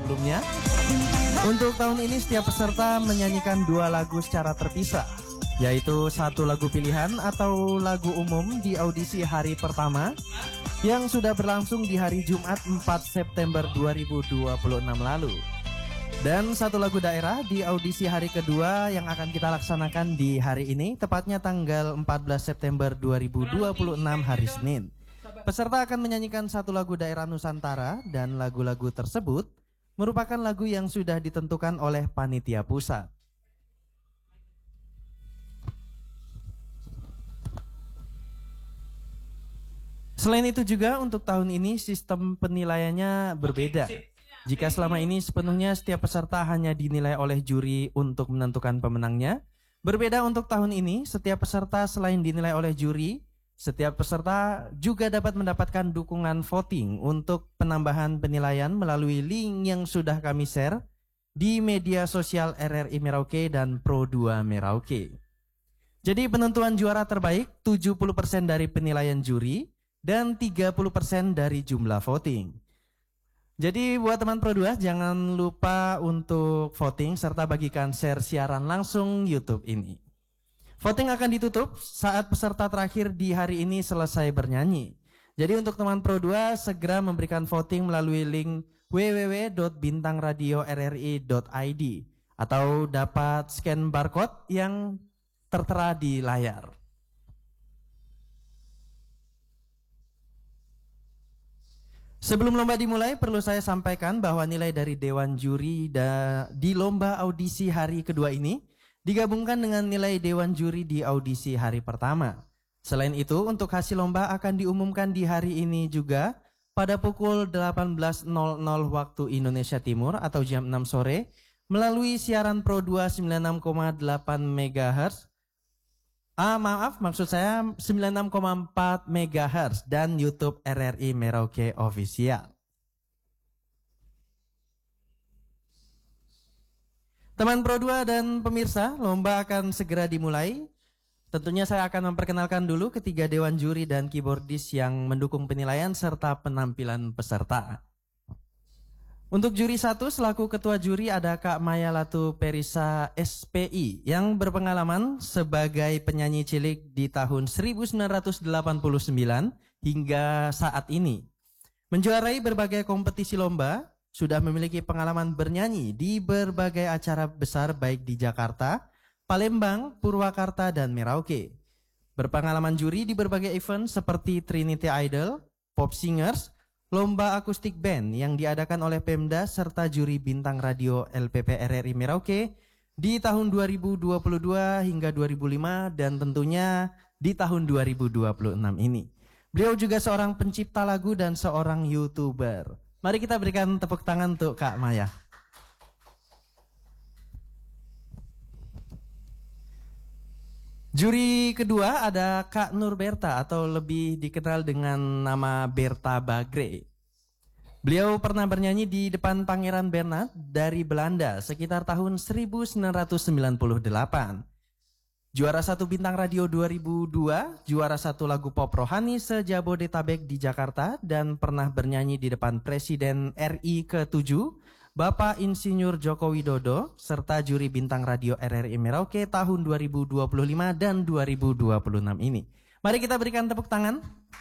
sebelumnya. Untuk tahun ini setiap peserta menyanyikan 2 lagu secara terpisah, yaitu 1 lagu pilihan atau lagu umum di audisi hari pertama yang sudah berlangsung di hari Jumat 4 September 2026 lalu. Dan 1 lagu daerah di audisi hari kedua yang akan kita laksanakan di hari ini, tepatnya tanggal 14 September 2026 hari Senin. Peserta akan menyanyikan 1 lagu daerah Nusantara dan lagu-lagu tersebut merupakan lagu yang sudah ditentukan oleh panitia pusat. Selain itu juga untuk tahun ini sistem penilaiannya berbeda. Jika selama ini sepenuhnya setiap peserta hanya dinilai oleh juri untuk menentukan pemenangnya, berbeda untuk tahun ini setiap peserta selain dinilai oleh juri, setiap peserta juga dapat mendapatkan dukungan voting untuk penambahan penilaian melalui link yang sudah kami share di media sosial RRI Merauke dan Pro2 Merauke. Jadi penentuan juara terbaik 70% dari penilaian juri dan 30% dari jumlah voting. Jadi buat teman Pro2 jangan lupa untuk voting serta bagikan share siaran langsung YouTube ini. Voting akan ditutup saat peserta terakhir di hari ini selesai bernyanyi. Jadi untuk teman Pro2 segera memberikan voting melalui link www.bintangradiorri.id atau dapat scan barcode yang tertera di layar. Sebelum lomba dimulai, perlu saya sampaikan bahwa nilai dari Dewan Juri di lomba audisi hari kedua ini digabungkan dengan nilai Dewan Juri di audisi hari pertama. Selain itu, untuk hasil lomba akan diumumkan di hari ini juga pada pukul 18.00 waktu Indonesia Timur atau jam 6 sore melalui siaran Pro2 96,8 MHz. Maksud saya 96,4 MHz dan YouTube RRI Merauke Official. Teman Pro2 dan pemirsa, lomba akan segera dimulai. Tentunya saya akan memperkenalkan dulu ketiga dewan juri dan keyboardis yang mendukung penilaian serta penampilan peserta. Untuk juri 1 selaku ketua juri ada Kak Maya Latu Perisa SPI yang berpengalaman sebagai penyanyi cilik di tahun 1989 hingga saat ini. Menjuarai berbagai kompetisi lomba, sudah memiliki pengalaman bernyanyi di berbagai acara besar baik di Jakarta, Palembang, Purwakarta, dan Merauke. Berpengalaman juri di berbagai event seperti Trinity Idol, Pop Singers, lomba akustik band yang diadakan oleh Pemda serta juri bintang radio LPP RRI Merauke di tahun 2022 hingga 2005 dan tentunya di tahun 2026 ini. Beliau juga seorang pencipta lagu dan seorang YouTuber. Mari kita berikan tepuk tangan untuk Kak Maya. Juri kedua ada Kak Nur Berta atau lebih dikenal dengan nama Berta Bagre. Beliau pernah bernyanyi di depan Pangeran Bernhard dari Belanda sekitar tahun 1998. Juara 1 Bintang Radio 2002, juara 1 lagu pop rohani se-Jabodetabek di Jakarta dan pernah bernyanyi di depan Presiden RI ke-7, Bapak Insinyur Joko Widodo, serta juri Bintang Radio RRI Merauke tahun 2025 dan 2026 ini. Mari kita berikan tepuk tangan.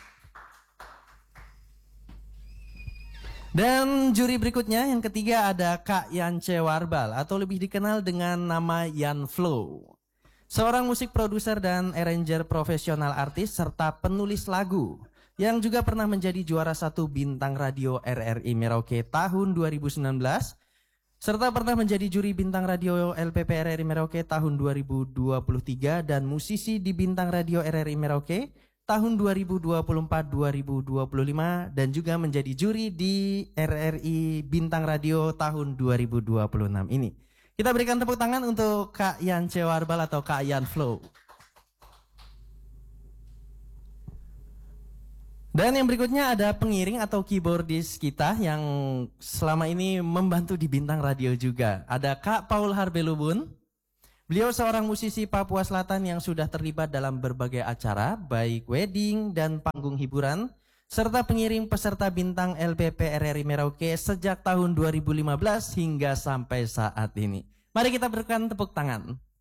Dan juri berikutnya yang ketiga ada Kak Yance Warbal atau lebih dikenal dengan nama Yan Flow. Seorang musik produser dan arranger profesional artis serta penulis lagu yang juga pernah menjadi juara 1 Bintang Radio RRI Merauke tahun 2019 serta pernah menjadi juri Bintang Radio LPP RRI Merauke tahun 2023 dan musisi di Bintang Radio RRI Merauke tahun 2024-2025 dan juga menjadi juri di RRI Bintang Radio tahun 2026 ini. Kita berikan tepuk tangan untuk Kak Yance Warbal atau Kak Yan Flow. Dan yang berikutnya ada pengiring atau keyboardis kita yang selama ini membantu di Bintang Radio juga. Ada Kak Paul Harbelubun. Beliau seorang musisi Papua Selatan yang sudah terlibat dalam berbagai acara, baik wedding dan panggung hiburan, serta pengiring peserta bintang LPP RRI Merauke sejak tahun 2015 hingga sampai saat ini. Mari kita berikan tepuk tangan.